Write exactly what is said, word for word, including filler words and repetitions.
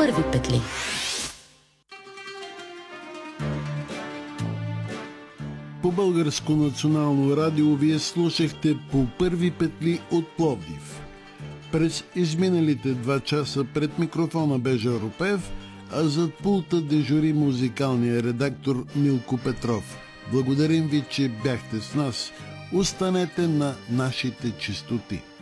първи петли. По Българско национално радио вие слушахте По първи петли от Пловдив. През изминалите два часа пред микрофона бе Жоро Пев, а зад пулта дежури музикалния редактор Милко Петров. Благодарим ви, че бяхте с нас. Останете на нашите честоти.